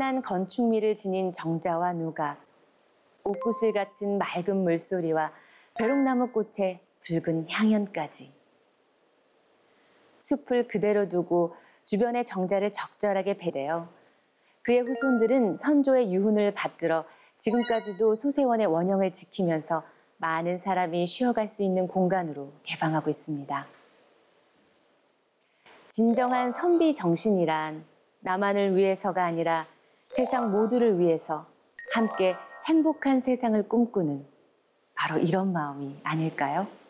찬란한 건축미를 지닌 정자와 누각, 옥구슬 같은 맑은 물소리와 벼룩나무 꽃의 붉은 향연까지. 숲을 그대로 두고 주변의 정자를 적절하게 배대어 그의 후손들은 선조의 유훈을 받들어 지금까지도 소세원의 원형을 지키면서 많은 사람이 쉬어갈 수 있는 공간으로 개방하고 있습니다. 진정한 선비 정신이란 나만을 위해서가 아니라 세상 모두를 위해서 함께 행복한 세상을 꿈꾸는 바로 이런 마음이 아닐까요?